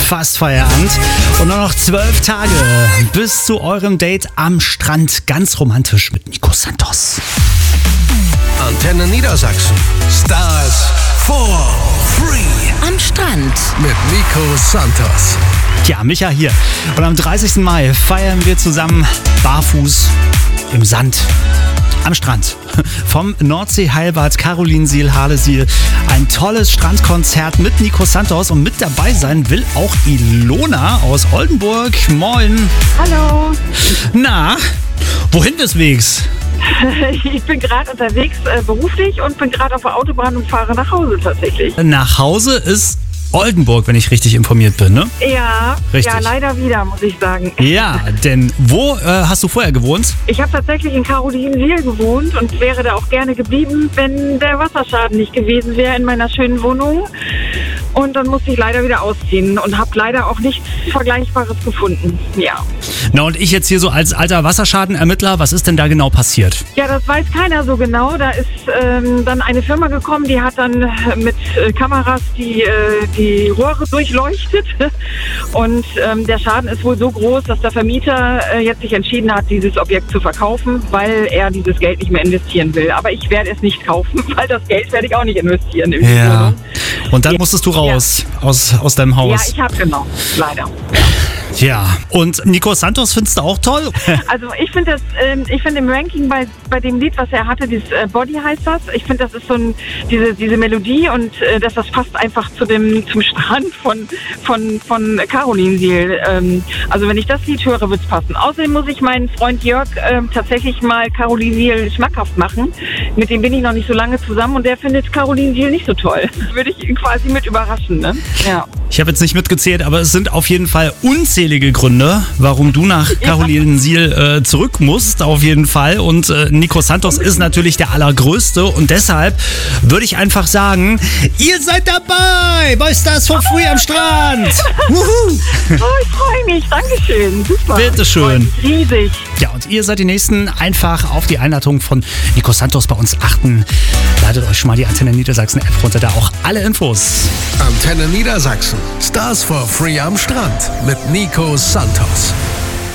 fast Feierabend und nur noch 12 Tage bis zu eurem Date am Strand. Ganz romantisch mit Nico Santos. Antenne Niedersachsen. Stars for free. Am Strand. Mit Nico Santos. Ja, Micha hier. Und am 30. Mai feiern wir zusammen barfuß im Sand. Am Strand. Vom Nordsee-Heilbad Carolinsiel-Halesiel. Ein tolles Strandkonzert mit Nico Santos. Und mit dabei sein will auch Ilona aus Oldenburg. Moin. Hallo. Na, wohin deswegs? Ich bin gerade unterwegs beruflich und bin gerade auf der Autobahn und fahre nach Hause tatsächlich. Nach Hause ist Oldenburg, wenn ich richtig informiert bin, ne? Ja, Richtig. Ja, leider wieder, muss ich sagen. Ja, denn wo hast du vorher gewohnt? Ich habe tatsächlich in Carolinsiel gewohnt und wäre da auch gerne geblieben, wenn der Wasserschaden nicht gewesen wäre in meiner schönen Wohnung. Und dann musste ich leider wieder ausziehen und habe leider auch nichts Vergleichbares gefunden. Ja. Na, und ich jetzt hier so als alter Wasserschadenermittler, was ist denn da genau passiert? Ja, das weiß keiner so genau. Da ist dann eine Firma gekommen, die hat dann mit Kameras die Rohre durchleuchtet. Und der Schaden ist wohl so groß, dass der Vermieter jetzt sich entschieden hat, dieses Objekt zu verkaufen, weil er dieses Geld nicht mehr investieren will. Aber ich werde es nicht kaufen, weil das Geld werde ich auch nicht investieren in die Wohnung. Und dann musstest du raus aus deinem Haus. Ja, ich habe genau, leider. Ja, und Nico Santos findest du auch toll? Also ich finde im Ranking bei dem Lied, was er hatte, dieses Body heißt das, ich finde, das ist so diese Melodie und das passt einfach zum Strand von Carolinsiel. Also wenn ich das Lied höre, wird es passen. Außerdem muss ich meinen Freund Jörg tatsächlich mal Carolinsiel schmackhaft machen. Mit dem bin ich noch nicht so lange zusammen und der findet Carolinsiel nicht so toll. Das würde ich ihn quasi mit überraschen, ne? Ja. Ich habe jetzt nicht mitgezählt, aber es sind auf jeden Fall unzählige Gründe, warum du nach Carolinsiel zurück musst, auf jeden Fall. Und Nico Santos ist natürlich der allergrößte und deshalb würde ich einfach sagen, ihr seid dabei bei Stars for Free am Strand. Oh, ich freue mich. Dankeschön. Super. Bitteschön. Riesig. Ja, und ihr seid die Nächsten. Einfach auf die Einladung von Nico Santos bei uns achten. Ladet euch schon mal die Antenne Niedersachsen App runter, da auch alle Infos. Antenne Niedersachsen. Stars for free am Strand. Mit Nico Santos.